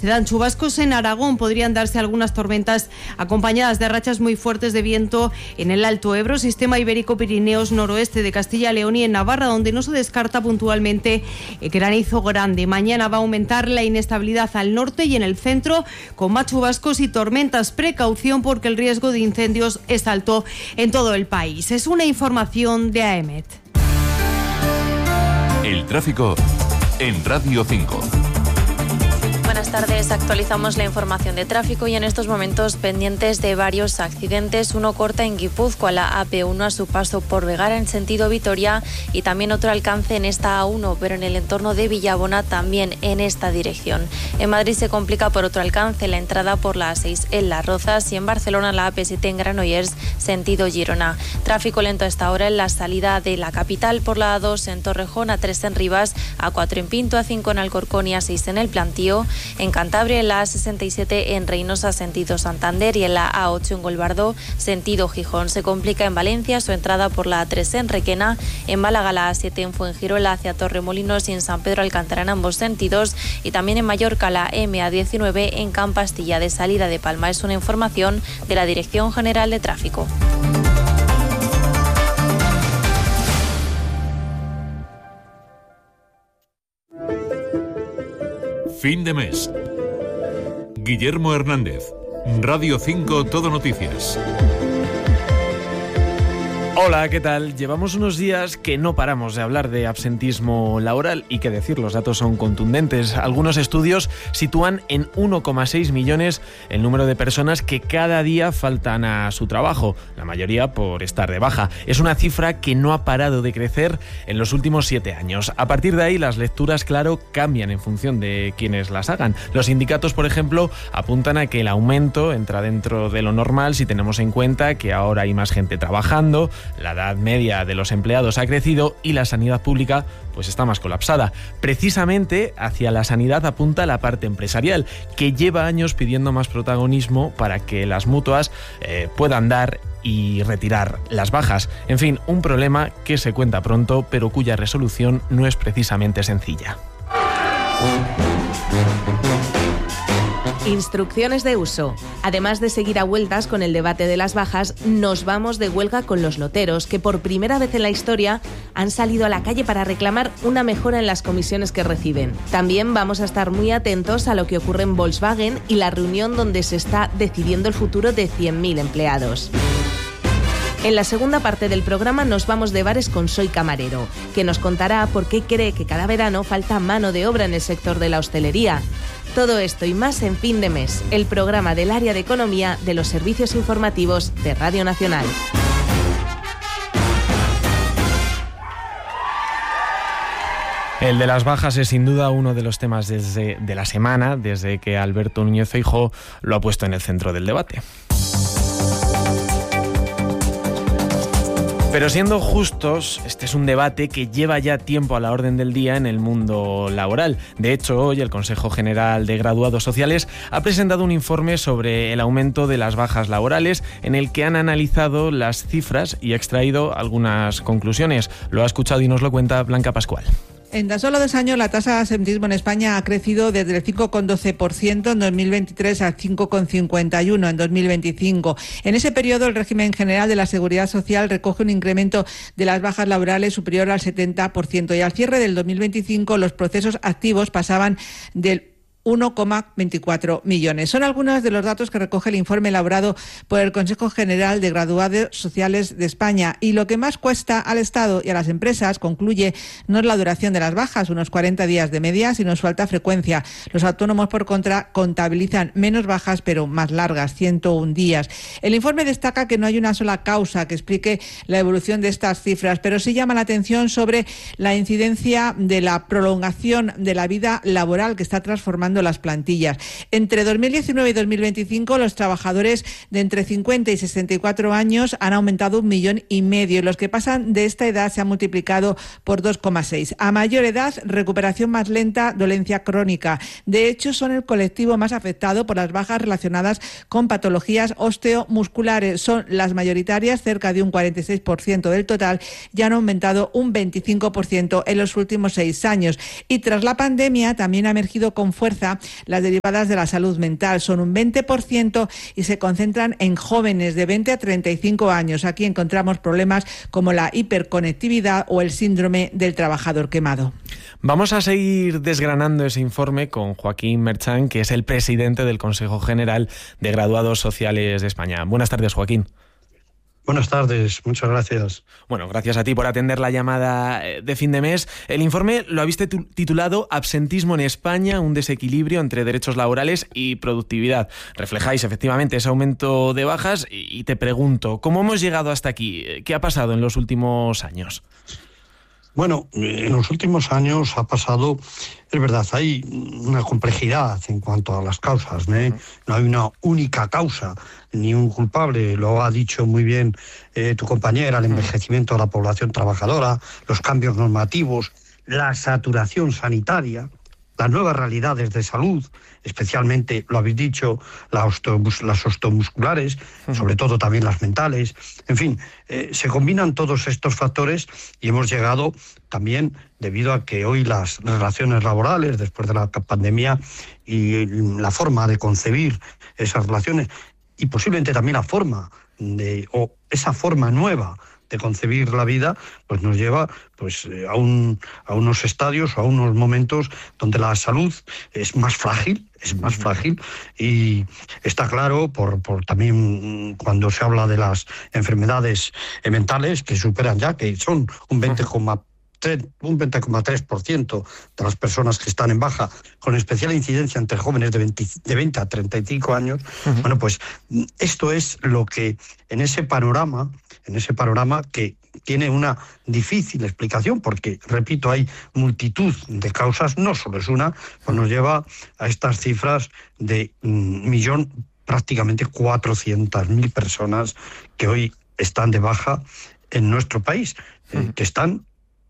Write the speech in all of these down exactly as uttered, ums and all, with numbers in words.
Se dan chubascos en Aragón, podrían darse algunas tormentas acompañadas de rachas muy fuertes de viento en el Alto Ebro, sistema ibérico Pirineos, noroeste de Castilla y León y en Navarra, donde no se descarta puntualmente granizo grande. Mañana va a aumentar la inestabilidad al norte y en el centro, con más chubascos y tormentas. Precaución porque el riesgo de incendios es alto en todo el país. Es una información de A E M E T. El tráfico en Radio cinco. Buenas tardes, actualizamos la información de tráfico y en estos momentos pendientes de varios accidentes. Uno corta en Guipúzcoa, la A P uno a su paso por Vegara en sentido Vitoria y también otro alcance en esta A uno, pero en el entorno de Villabona también en esta dirección. En Madrid se complica por otro alcance la entrada por la A seis en Las Rozas y en Barcelona la A P siete en Granollers sentido Girona. Tráfico lento a esta hora en la salida de la capital por la A dos en Torrejón, A tres en Rivas, A cuatro en Pinto, A cinco en Alcorcón y A seis en El Plantío. En Cantabria, en la A sesenta y siete en Reynosa, sentido Santander, y en la A ocho en Golbardo, sentido Gijón. Se complica en Valencia su entrada por la A tres en Requena, en Málaga la A siete en Fuengirola hacia Torremolinos y en San Pedro Alcántara en ambos sentidos, y también en Mallorca la M A diecinueve en Campastilla de salida de Palma. Es una información de la Dirección General de Tráfico. Fin de mes. Guillermo Hernández, Radio cinco Todo Noticias. Hola, ¿qué tal? Llevamos unos días que no paramos de hablar de absentismo laboral y qué decir, los datos son contundentes. Algunos estudios sitúan en uno coma seis millones el número de personas que cada día faltan a su trabajo, la mayoría por estar de baja. Es una cifra que no ha parado de crecer en los últimos siete años. A partir de ahí, las lecturas, claro, cambian en función de quienes las hagan. Los sindicatos, por ejemplo, apuntan a que el aumento entra dentro de lo normal si tenemos en cuenta que ahora hay más gente trabajando, la edad media de los empleados ha crecido y la sanidad pública pues está más colapsada. Precisamente hacia la sanidad apunta la parte empresarial, que lleva años pidiendo más protagonismo para que las mutuas eh, puedan dar y retirar las bajas. En fin, un problema que se cuenta pronto, pero cuya resolución no es precisamente sencilla. Instrucciones de uso. Además de seguir a vueltas con el debate de las bajas, nos vamos de huelga con los loteros, que por primera vez en la historia han salido a la calle para reclamar una mejora en las comisiones que reciben. También vamos a estar muy atentos a lo que ocurre en Volkswagen y la reunión donde se está decidiendo el futuro de cien mil empleados. En la segunda parte del programa nos vamos de bares con Soy Camarero, que nos contará por qué cree que cada verano falta mano de obra en el sector de la hostelería. Todo esto y más en Fin de Mes, el programa del área de economía de los servicios informativos de Radio Nacional. El de las bajas es sin duda uno de los temas desde, de la semana, desde que Alberto Núñez Feijóo lo ha puesto en el centro del debate. Pero siendo justos, este es un debate que lleva ya tiempo a la orden del día en el mundo laboral. De hecho, hoy el Consejo General de Graduados Sociales ha presentado un informe sobre el aumento de las bajas laborales en el que han analizado las cifras y ha extraído algunas conclusiones. Lo ha escuchado y nos lo cuenta Blanca Pascual. En tan solo dos años, la tasa de absentismo en España ha crecido desde el cinco coma doce por ciento en dos mil veintitrés al cinco coma cincuenta y uno por ciento en dos mil veinticinco. En ese periodo, el régimen general de la Seguridad Social recoge un incremento de las bajas laborales superior al setenta por ciento y al cierre del dos mil veinticinco los procesos activos pasaban del uno coma veinticuatro millones. Son algunos de los datos que recoge el informe elaborado por el Consejo General de Graduados Sociales de España. Y lo que más cuesta al Estado y a las empresas, concluye, no es la duración de las bajas, unos cuarenta días de media, sino su alta frecuencia. Los autónomos, por contra, contabilizan menos bajas, pero más largas, ciento un días. El informe destaca que no hay una sola causa que explique la evolución de estas cifras, pero sí llama la atención sobre la incidencia de la prolongación de la vida laboral que está transformando las plantillas. Entre dos mil diecinueve y dos mil veinticinco, los trabajadores de entre cincuenta y sesenta y cuatro años han aumentado un millón y medio y los que pasan de esta edad se han multiplicado por dos coma seis. A mayor edad, recuperación más lenta, dolencia crónica. De hecho, son el colectivo más afectado por las bajas relacionadas con patologías osteomusculares. Son las mayoritarias, cerca de un cuarenta y seis por ciento del total, y han aumentado un veinticinco por ciento en los últimos seis años. Y tras la pandemia, también ha emergido con fuerza pobreza, las derivadas de la salud mental son un veinte por ciento y se concentran en jóvenes de veinte a treinta y cinco años. Aquí encontramos problemas como la hiperconectividad o el síndrome del trabajador quemado. Vamos a seguir desgranando ese informe con Joaquín Merchan, que es el presidente del Consejo General de Graduados Sociales de España. Buenas tardes, Joaquín. Buenas tardes, muchas gracias. Bueno, gracias a ti por atender la llamada de fin de mes. El informe lo habéis titulado Absentismo en España, un desequilibrio entre derechos laborales y productividad. Reflejáis efectivamente ese aumento de bajas y te pregunto, ¿cómo hemos llegado hasta aquí? ¿Qué ha pasado en los últimos años? Bueno, en los últimos años ha pasado, es verdad, hay una complejidad en cuanto a las causas, ¿eh? No hay una única causa, ni un culpable, lo ha dicho muy bien eh, tu compañera, el envejecimiento de la población trabajadora, los cambios normativos, la saturación sanitaria, las nuevas realidades de salud, especialmente, lo habéis dicho, las osteomusculares, sobre todo también las mentales. En fin, eh, se combinan todos estos factores y hemos llegado también, debido a que hoy las relaciones laborales, después de la pandemia, y la forma de concebir esas relaciones, y posiblemente también la forma de, o esa forma nueva de concebir la vida, pues nos lleva pues a un a unos estadios o a unos momentos donde la salud es más frágil, es más frágil y está claro por por también cuando se habla de las enfermedades mentales que superan ya, que son un veinte coma tres por ciento de las personas que están en baja, con especial incidencia entre jóvenes de veinte, de veinte a treinta y cinco años. Uh-huh. Bueno, pues esto es lo que en ese panorama, en ese panorama que tiene una difícil explicación, porque, repito, hay multitud de causas, no solo es una, pues nos lleva a estas cifras de un millón, prácticamente cuatrocientas mil personas que hoy están de baja en nuestro país, uh-huh. eh, que están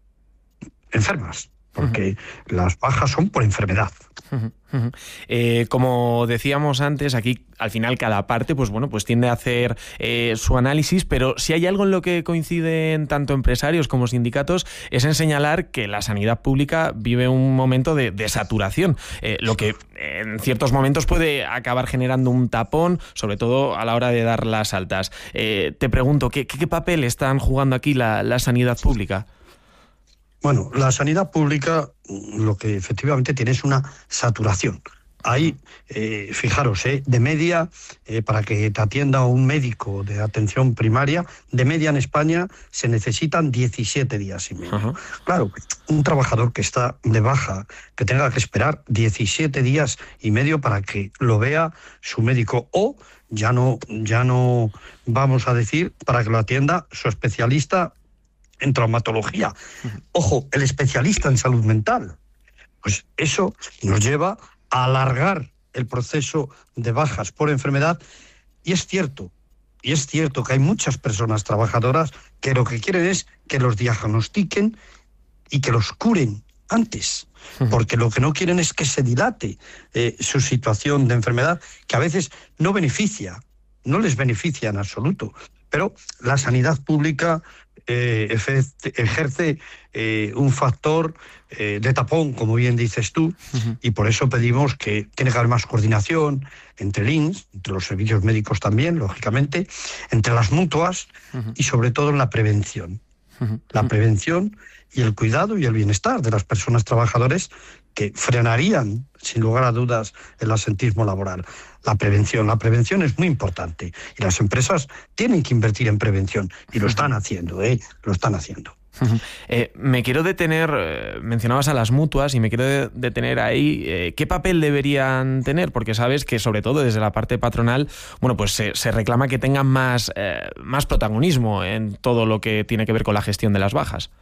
enfermas, porque uh-huh. las bajas son por enfermedad. Uh-huh. Uh-huh. Eh, como decíamos antes, aquí al final cada parte pues bueno pues tiende a hacer eh, su análisis, pero si hay algo en lo que coinciden tanto empresarios como sindicatos es en señalar que la sanidad pública vive un momento de, de saturación, eh, lo que en ciertos momentos puede acabar generando un tapón, sobre todo a la hora de dar las altas. Eh, te pregunto, ¿qué, qué papel están jugando aquí la, la sanidad pública? Bueno, la sanidad pública lo que efectivamente tiene es una saturación. Hay, eh, fijaros, eh, de media, eh, para que te atienda un médico de atención primaria, de media en España se necesitan diecisiete días y medio. Uh-huh. Claro, un trabajador que está de baja, que tenga que esperar diecisiete días y medio para que lo vea su médico, o ya no, ya no vamos a decir, para que lo atienda su especialista en traumatología. Ojo, el especialista en salud mental. Pues eso nos lleva a alargar el proceso de bajas por enfermedad. Y es cierto, y es cierto que hay muchas personas trabajadoras que lo que quieren es que los diagnostiquen y que los curen antes, porque lo que no quieren es que se dilate eh, su situación de enfermedad, que a veces no beneficia, no les beneficia en absoluto. Pero la sanidad pública eh, ejerce eh, un factor eh, de tapón, como bien dices tú, uh-huh. y por eso pedimos que tiene que haber más coordinación entre el I N S, entre los servicios médicos también, lógicamente, entre las mutuas uh-huh. y sobre todo en la prevención. Uh-huh. La prevención y el cuidado y el bienestar de las personas trabajadoras que frenarían, sin lugar a dudas, el absentismo laboral. La prevención, la prevención es muy importante y las empresas tienen que invertir en prevención y lo están haciendo, ¿eh? Lo están haciendo. Eh, me quiero detener, eh, mencionabas a las mutuas y me quiero de, detener ahí, eh, ¿qué papel deberían tener? Porque sabes que sobre todo desde la parte patronal, bueno, pues se, se reclama que tengan más, eh, más protagonismo en todo lo que tiene que ver con la gestión de las bajas.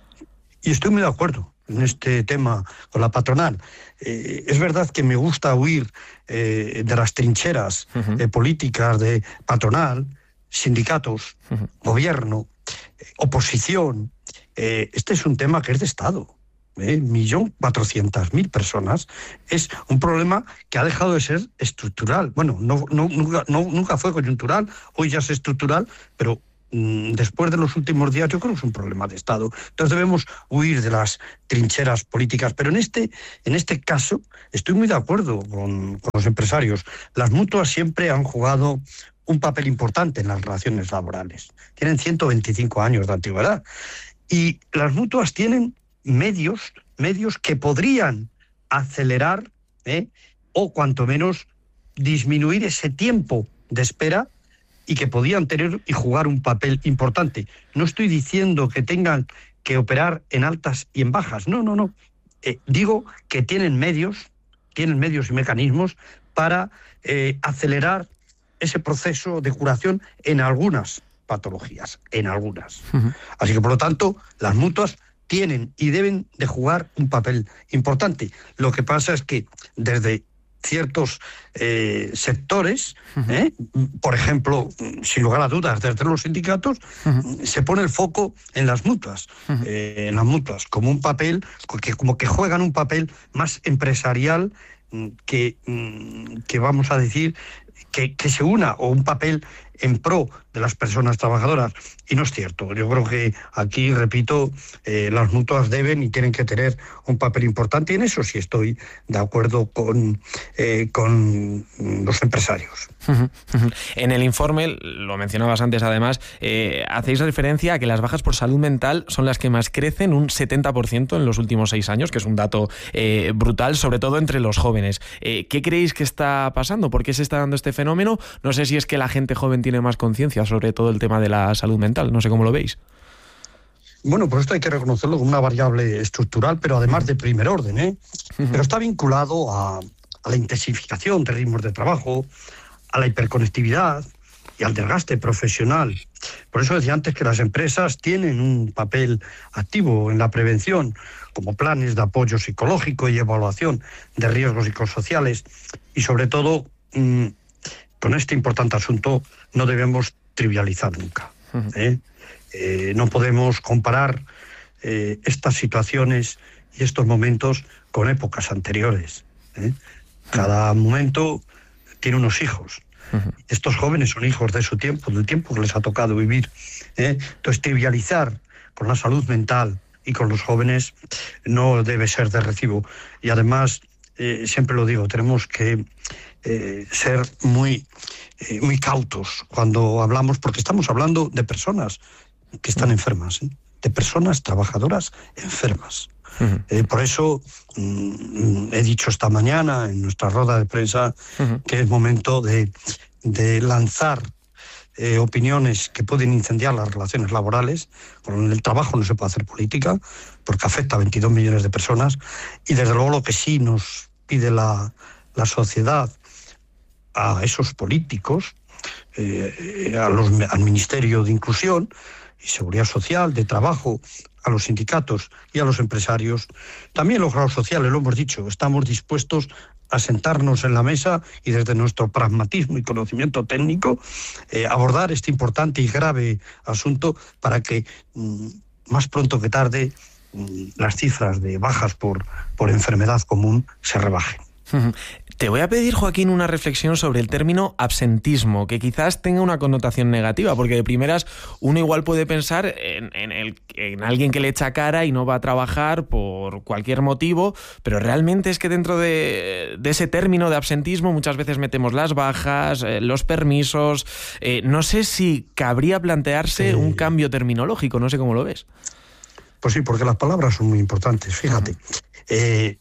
Y estoy muy de acuerdo en este tema con la patronal. Eh, es verdad que me gusta huir eh, de las trincheras uh-huh. eh, políticas de patronal, sindicatos, uh-huh. gobierno, eh, oposición. Eh, este es un tema que es de Estado. Eh, millón cuatrocientas mil personas. Es un problema que ha dejado de ser estructural. Bueno, no, no, nunca, no, nunca fue coyuntural, hoy ya es estructural, pero después de los últimos días, yo creo que es un problema de Estado. Entonces debemos huir de las trincheras políticas. Pero en este, en este caso estoy muy de acuerdo con, con los empresarios. Las mutuas siempre han jugado un papel importante en las relaciones laborales. Tienen ciento veinticinco años de antigüedad. Y las mutuas tienen medios, medios que podrían acelerar ¿eh? o cuanto menos disminuir ese tiempo de espera y que podían tener y jugar un papel importante. No estoy diciendo que tengan que operar en altas y en bajas, no, no, no. Eh, digo que tienen medios, tienen medios y mecanismos para eh, acelerar ese proceso de curación en algunas patologías, en algunas. Uh-huh. Así que, por lo tanto, las mutuas tienen y deben de jugar un papel importante. Lo que pasa es que desde ciertos eh, sectores, uh-huh. ¿eh? por ejemplo, sin lugar a dudas, desde los sindicatos, uh-huh. se pone el foco en las mutuas, uh-huh. eh, en las mutuas, como un papel, que, como que juegan un papel más empresarial que, que vamos a decir, que, que se una, o un papel en pro de las personas trabajadoras. Y no es cierto. Yo creo que aquí, repito, eh, las mutuas deben y tienen que tener un papel importante, y en eso sí estoy de acuerdo con, eh, con los empresarios. En el informe, lo mencionabas antes además, eh, hacéis referencia a que las bajas por salud mental son las que más crecen, un setenta por ciento en los últimos seis años, que es un dato eh, brutal, sobre todo entre los jóvenes. Eh, ¿Qué creéis que está pasando? ¿Por qué se está dando este fenómeno? No sé si es que la gente joven tiene más conciencia sobre todo el tema de la salud mental, no sé cómo lo veis. Bueno, pues esto hay que reconocerlo como una variable estructural, pero además de primer orden, ¿eh? Uh-huh. Pero está vinculado a, a la intensificación de ritmos de trabajo, a la hiperconectividad y al desgaste profesional. Por eso decía antes que las empresas tienen un papel activo en la prevención, como planes de apoyo psicológico y evaluación de riesgos psicosociales, y sobre todo, mmm, con este importante asunto no debemos trivializar nunca. ¿eh? Eh, no podemos comparar eh, estas situaciones y estos momentos con épocas anteriores. ¿eh? Cada momento tiene unos hijos. Uh-huh. Estos jóvenes son hijos de su tiempo, del tiempo que les ha tocado vivir. ¿eh? Entonces, trivializar con la salud mental y con los jóvenes no debe ser de recibo. Y además, eh, siempre lo digo, tenemos que eh, ser muy, eh, muy cautos cuando hablamos, porque estamos hablando de personas que están enfermas, ¿eh? de personas trabajadoras enfermas. Uh-huh. Eh, por eso mm, he dicho esta mañana en nuestra rueda de prensa uh-huh. que es momento de, de lanzar eh, opiniones que pueden incendiar las relaciones laborales. Con el trabajo no se puede hacer política porque afecta a veintidós millones de personas, y desde luego lo que sí nos pide la, la sociedad a esos políticos, eh, a los, al Ministerio de Inclusión y Seguridad Social, de Trabajo, a los sindicatos y a los empresarios, también los grados sociales, lo hemos dicho, estamos dispuestos a sentarnos en la mesa y desde nuestro pragmatismo y conocimiento técnico eh, abordar este importante y grave asunto para que mm, más pronto que tarde mm, las cifras de bajas por, por enfermedad común se rebajen. Te voy a pedir, Joaquín, una reflexión sobre el término absentismo, que quizás tenga una connotación negativa, porque de primeras uno igual puede pensar en, en, el, en alguien que le echa cara y no va a trabajar por cualquier motivo, pero realmente es que dentro de, de ese término de absentismo muchas veces metemos las bajas, eh, los permisos. Eh, no sé si cabría plantearse sí. un cambio terminológico, no sé cómo lo ves. Pues sí, porque las palabras son muy importantes, fíjate. Eh,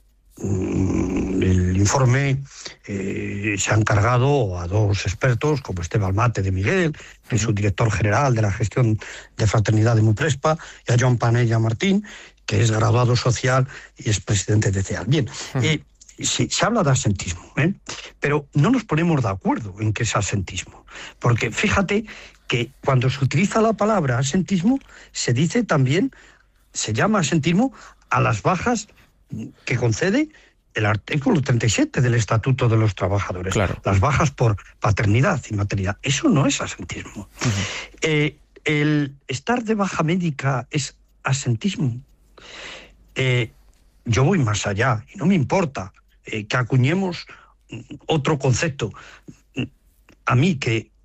El informe eh, se ha encargado a dos expertos, como Esteban Mate de Miguel, que es su director general de la gestión de fraternidad de Muprespa, y a Joan Panella Martín, que es graduado social y es presidente de C E A L. Bien, eh, sí, se habla de absentismo, ¿eh? pero no nos ponemos de acuerdo en qué es absentismo, porque fíjate que cuando se utiliza la palabra absentismo, se dice también, se llama absentismo a las bajas que concede el artículo treinta y siete del Estatuto de los Trabajadores, claro. las bajas por paternidad y maternidad. Eso no es absentismo. Uh-huh. Eh, el estar de baja médica es absentismo. Eh, yo voy más allá y no me importa eh, que acuñemos otro concepto. A mí que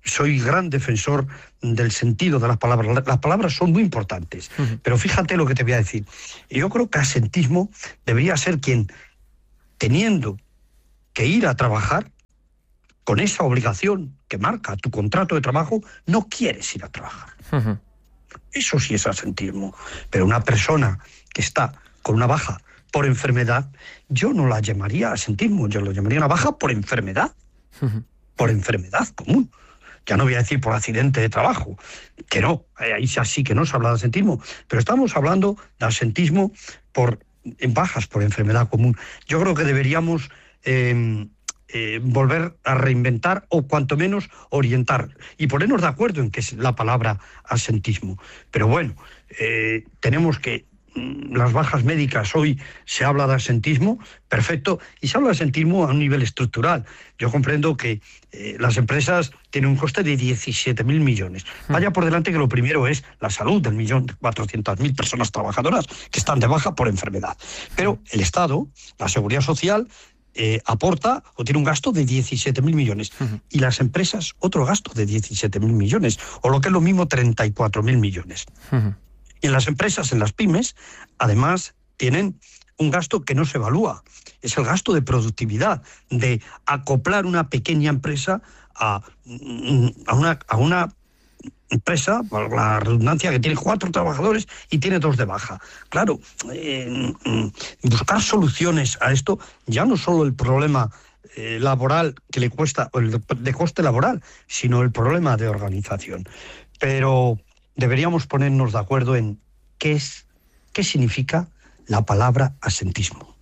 soy gran defensor del sentido de las palabras. Las palabras son muy importantes, uh-huh. pero fíjate lo que te voy a decir. Yo creo que asentismo debería ser quien, teniendo que ir a trabajar, con esa obligación que marca tu contrato de trabajo, no quieres ir a trabajar. Uh-huh. Eso sí es asentismo. Pero una persona que está con una baja por enfermedad, yo no la llamaría asentismo, yo lo llamaría una baja por enfermedad, uh-huh. por enfermedad común. Ya no voy a decir por accidente de trabajo, que no, ahí sí que no se habla de asentismo, pero estamos hablando de asentismo por en bajas por enfermedad común. Yo creo que deberíamos eh, eh, volver a reinventar o cuanto menos orientar y ponernos de acuerdo en qué es la palabra asentismo. Pero bueno, eh, tenemos que las bajas médicas, hoy se habla de asentismo, perfecto, y se habla de asentismo a un nivel estructural. Yo comprendo que eh, las empresas tienen un coste de diecisiete mil millones. Vaya por delante que lo primero es la salud del millón cuatrocientas mil personas trabajadoras que están de baja por enfermedad. Pero el Estado, la Seguridad Social, eh, aporta o tiene un gasto de diecisiete mil millones. Uh-huh. Y las empresas, otro gasto de diecisiete mil millones, o lo que es lo mismo, treinta y cuatro mil millones. Uh-huh. Y en las empresas, en las pymes, además tienen un gasto que no se evalúa. Es el gasto de productividad, de acoplar una pequeña empresa a, a, una, a una empresa, por la redundancia, que tiene cuatro trabajadores y tiene dos de baja. Claro, eh, buscar soluciones a esto, ya no solo el problema eh, laboral que le cuesta, o el de coste laboral, sino el problema de organización. Pero deberíamos ponernos de acuerdo en qué es, qué significa la palabra asentismo.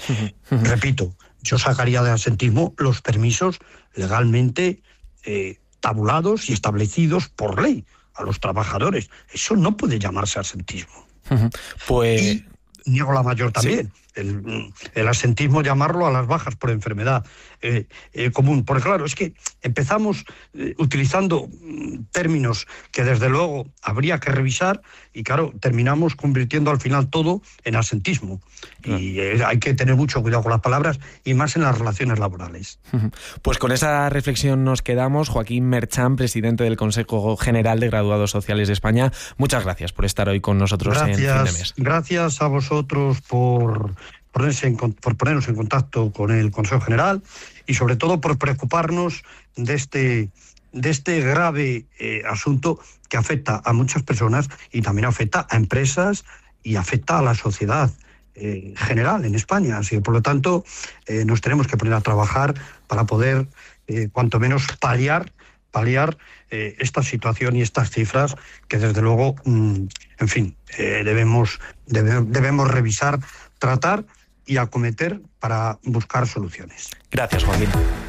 Repito, yo sacaría de asentismo los permisos legalmente eh, tabulados y establecidos por ley a los trabajadores. Eso no puede llamarse asentismo. Pues y niego la mayor también. Sí. El, el asentismo, llamarlo a las bajas por enfermedad eh, eh, común. Porque claro, es que empezamos eh, utilizando términos que desde luego habría que revisar y claro, terminamos convirtiendo al final todo en asentismo. Claro. Y eh, hay que tener mucho cuidado con las palabras y más en las relaciones laborales. Pues con esa reflexión nos quedamos. Joaquín Merchán, presidente del Consejo General de Graduados Sociales de España, muchas gracias por estar hoy con nosotros gracias, en Fin de Mes. Gracias a vosotros por Ponerse en, por ponernos en contacto con el Consejo General y sobre todo por preocuparnos de este, de este grave eh, asunto que afecta a muchas personas y también afecta a empresas y afecta a la sociedad eh, general en España. Así que por lo tanto eh, nos tenemos que poner a trabajar para poder eh, cuanto menos paliar, paliar eh, esta situación y estas cifras que desde luego, mmm, en fin, eh, debemos, debe, debemos revisar, tratar y acometer para buscar soluciones. Gracias, Joaquín.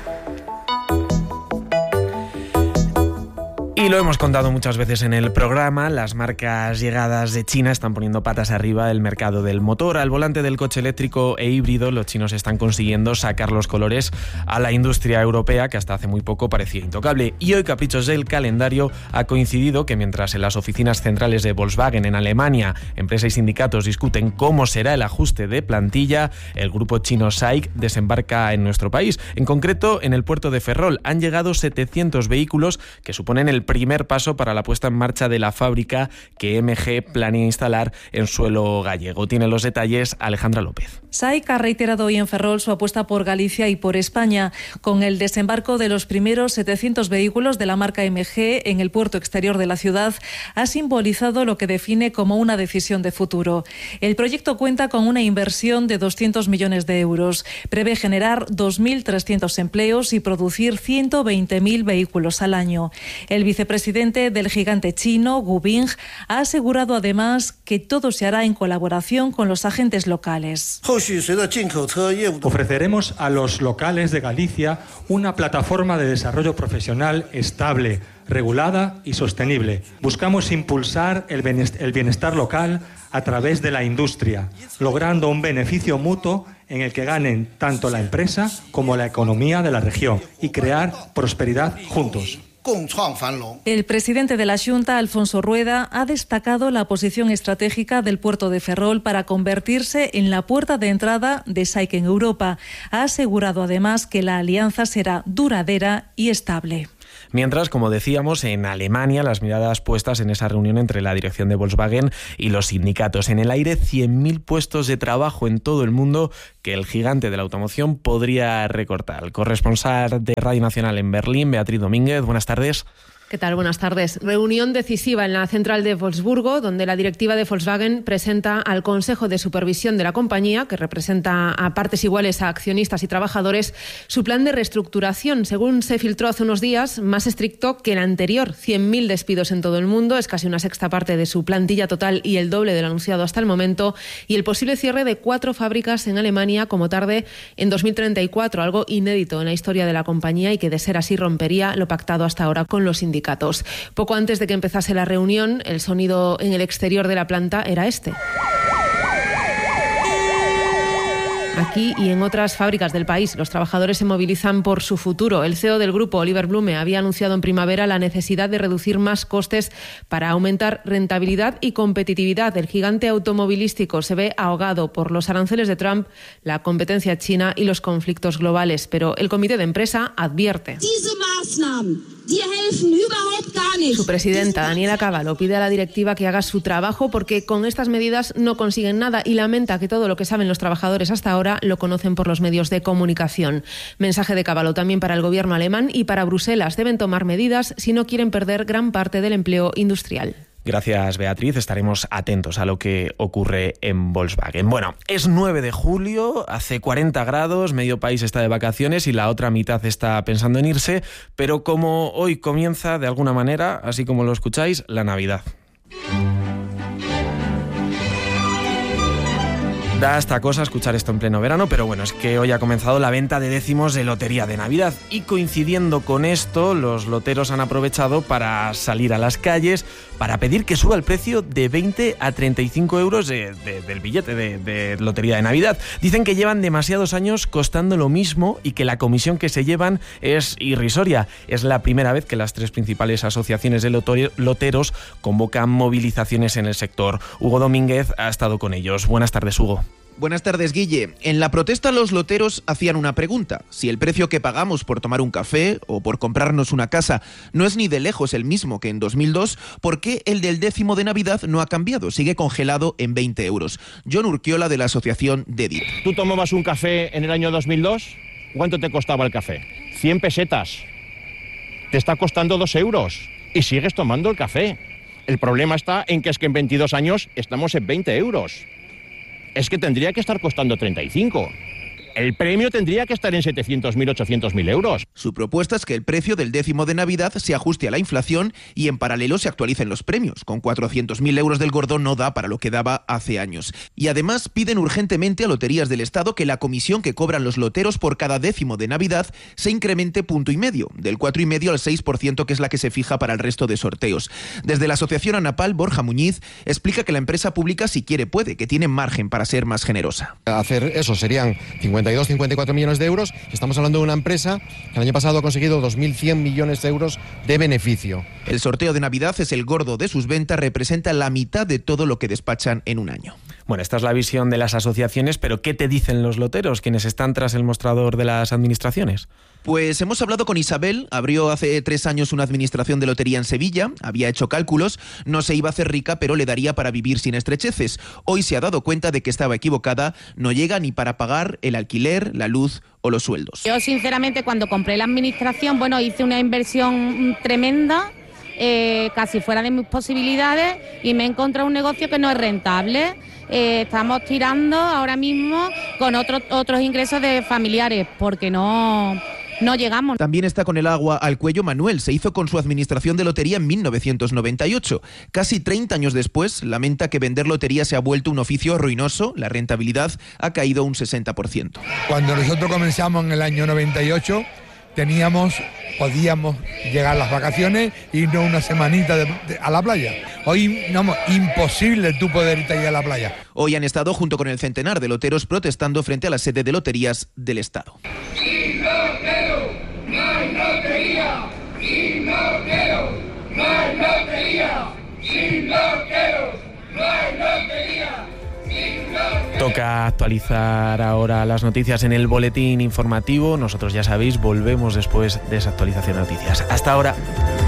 Y lo hemos contado muchas veces en el programa, las marcas llegadas de China están poniendo patas arriba el mercado del motor. Al volante del coche eléctrico e híbrido, los chinos están consiguiendo sacar los colores a la industria europea, que hasta hace muy poco parecía intocable. Y hoy, caprichos del calendario, ha coincidido que mientras en las oficinas centrales de Volkswagen en Alemania, empresa y sindicatos discuten cómo será el ajuste de plantilla, el grupo chino S A I C desembarca en nuestro país. En concreto, en el puerto de Ferrol han llegado setecientos vehículos que suponen el primer paso para la puesta en marcha de la fábrica que M G planea instalar en suelo gallego. Tiene los detalles Alejandra López. S A I C ha reiterado hoy en Ferrol su apuesta por Galicia y por España, con el desembarco de los primeros setecientos vehículos de la marca M G en el puerto exterior de la ciudad. Ha simbolizado lo que define como una decisión de futuro. El proyecto cuenta con una inversión de doscientos millones de euros. Prevé generar dos mil trescientos empleos y producir ciento veinte mil vehículos al año. El vicepresidente del gigante chino, Gu Bing, ha asegurado además que todo se hará en colaboración con los agentes locales. Ofreceremos a los locales de Galicia una plataforma de desarrollo profesional estable, regulada y sostenible. Buscamos impulsar el bienestar local a través de la industria, logrando un beneficio mutuo en el que ganen tanto la empresa como la economía de la región y crear prosperidad juntos. El presidente de la Xunta, Alfonso Rueda, ha destacado la posición estratégica del puerto de Ferrol para convertirse en la puerta de entrada de S A I C en Europa. Ha asegurado además que la alianza será duradera y estable. Mientras, como decíamos, en Alemania las miradas puestas en esa reunión entre la dirección de Volkswagen y los sindicatos. En el aire, cien mil puestos de trabajo en todo el mundo que el gigante de la automoción podría recortar. El corresponsal de Radio Nacional en Berlín, Beatriz Domínguez, buenas tardes. ¿Qué tal? Buenas tardes. Reunión decisiva en la central de Wolfsburgo, donde la directiva de Volkswagen presenta al Consejo de Supervisión de la compañía, que representa a partes iguales a accionistas y trabajadores, su plan de reestructuración. Según se filtró hace unos días, más estricto que el anterior. cien mil despidos en todo el mundo, es casi una sexta parte de su plantilla total y el doble de lo anunciado hasta el momento. Y el posible cierre de cuatro fábricas en Alemania como tarde en dos mil treinta y cuatro, algo inédito en la historia de la compañía y que, de ser así, rompería lo pactado hasta ahora con los sindicatos. Poco antes de que empezase la reunión, el sonido en el exterior de la planta era este. Aquí y en otras fábricas del país, los trabajadores se movilizan por su futuro. El C E O del grupo, Oliver Blume, había anunciado en primavera la necesidad de reducir más costes para aumentar rentabilidad y competitividad. El gigante automovilístico se ve ahogado por los aranceles de Trump, la competencia china y los conflictos globales. Pero el comité de empresa advierte. Su presidenta, Daniela Cavallo, pide a la directiva que haga su trabajo porque con estas medidas no consiguen nada y lamenta que todo lo que saben los trabajadores hasta ahora lo conocen por los medios de comunicación. Mensaje de Cavallo también para el gobierno alemán y para Bruselas. Deben tomar medidas si no quieren perder gran parte del empleo industrial. Gracias, Beatriz. Estaremos atentos a lo que ocurre en Volkswagen. Bueno, es nueve de julio, hace cuarenta grados, medio país está de vacaciones y la otra mitad está pensando en irse, pero como hoy comienza de alguna manera, así como lo escucháis, la Navidad. Da hasta cosa escuchar esto en pleno verano, pero bueno, es que hoy ha comenzado la venta de décimos de Lotería de Navidad y coincidiendo con esto, los loteros han aprovechado para salir a las calles para pedir que suba el precio de veinte a treinta y cinco euros de, de, del billete de, de Lotería de Navidad. Dicen que llevan demasiados años costando lo mismo y que la comisión que se llevan es irrisoria. Es la primera vez que las tres principales asociaciones de loteros convocan movilizaciones en el sector. Hugo Domínguez ha estado con ellos. Buenas tardes, Hugo. Buenas tardes, Guille. En la protesta los loteros hacían una pregunta. Si el precio que pagamos por tomar un café o por comprarnos una casa no es ni de lejos el mismo que en dos mil dos, ¿por qué el del décimo de Navidad no ha cambiado? Sigue congelado en veinte euros. John Urquiola, de la asociación DEDIT. ¿Tú tomabas un café en el año dos mil dos? ¿Cuánto te costaba el café? cien pesetas. Te está costando dos euros y sigues tomando el café. El problema está en que es que en veintidós años estamos en veinte euros. Es que tendría que estar costando treinta y cinco. El premio tendría que estar en setecientos mil, ochocientos mil euros. Su propuesta es que el precio del décimo de Navidad se ajuste a la inflación y en paralelo se actualicen los premios. Con cuatrocientos mil euros del gordo no da para lo que daba hace años. Y además piden urgentemente a Loterías del Estado que la comisión que cobran los loteros por cada décimo de Navidad se incremente punto y medio, del cuatro y medio al seis por ciento, que es la que se fija para el resto de sorteos. Desde la asociación ANAPAL, Borja Muñiz explica que la empresa pública, si quiere, puede, que tiene margen para ser más generosa. Hacer eso serían cincuenta y dos, cincuenta y cuatro millones de euros. Estamos hablando de una empresa que el año pasado ha conseguido dos mil cien millones de euros de beneficio. El sorteo de Navidad es el gordo de sus ventas, representa la mitad de todo lo que despachan en un año. Bueno, esta es la visión de las asociaciones, pero ¿qué te dicen los loteros, quienes están tras el mostrador de las administraciones? Pues hemos hablado con Isabel, abrió hace tres años una administración de lotería en Sevilla, había hecho cálculos, no se iba a hacer rica, pero le daría para vivir sin estrecheces. Hoy se ha dado cuenta de que estaba equivocada, no llega ni para pagar el alquiler, la luz o los sueldos. Yo, sinceramente, cuando compré la administración, bueno, hice una inversión tremenda, eh, casi fuera de mis posibilidades, y me he encontrado un negocio que no es rentable. Eh, estamos tirando ahora mismo con otros otros ingresos de familiares, porque no... No llegamos. También está con el agua al cuello Manuel. Se hizo con su administración de lotería en mil novecientos noventa y ocho. Casi treinta años después, lamenta que vender lotería se ha vuelto un oficio ruinoso. La rentabilidad ha caído un sesenta por ciento. Cuando nosotros comenzamos en el año noventa y ocho, teníamos, podíamos llegar a las vacaciones y irnos una semanita de, de, a la playa. Hoy, no, imposible tú poder irte ahí a la playa. Hoy han estado junto con el centenar de loteros protestando frente a la sede de Loterías del Estado. Sin lotero, no hay lotería. Sin lotero, no hay lotería. Sin lotero, no hay lotería. Toca actualizar ahora las noticias en el boletín informativo. Nosotros, ya sabéis, volvemos después de esa actualización de noticias. Hasta ahora.